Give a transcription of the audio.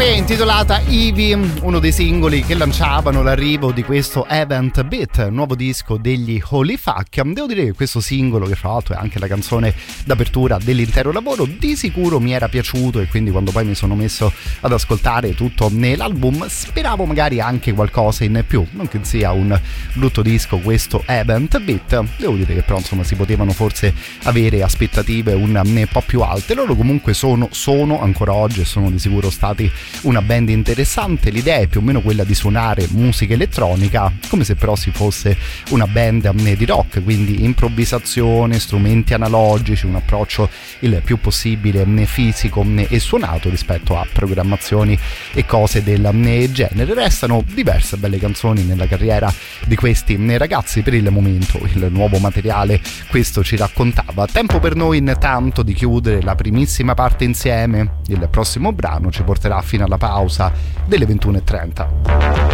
intitolata Ivy, uno dei singoli che lanciavano l'arrivo di questo Event Beat, nuovo disco degli Holy Fuck. Devo dire che questo singolo, che fra l'altro è anche la canzone d'apertura dell'intero lavoro, di sicuro mi era piaciuto, e quindi quando poi mi sono messo ad ascoltare tutto l'album speravo magari anche qualcosa in più, non che sia un brutto disco questo Event Beat. Devo dire che però insomma si potevano forse avere aspettative un po' più alte. Loro comunque sono ancora oggi e sono di sicuro stati una band interessante. L'idea è più o meno quella di suonare musica elettronica come se però si fosse una band di rock, quindi improvvisazione, strumenti analogici, un approccio il più possibile fisico e suonato rispetto a programmazioni e cose del genere. Restano diverse belle canzoni nella carriera di questi ragazzi. Per il momento il nuovo materiale questo ci raccontava. Tempo per noi intanto di chiudere la primissima parte insieme. Il prossimo brano ci porterà fino alla pausa delle 21:30.